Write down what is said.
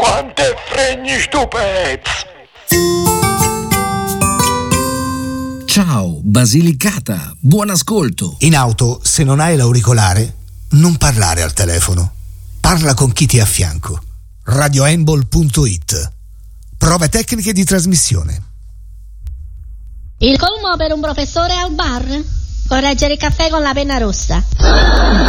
quante fregni stupezzi! Ciao, Basilicata, buon ascolto. In auto, se non hai l'auricolare, non parlare al telefono. Parla con chi ti è a fianco. radioembol.it. Prove tecniche di trasmissione. Il colmo per un professore al bar? Correggere il caffè con la penna rossa.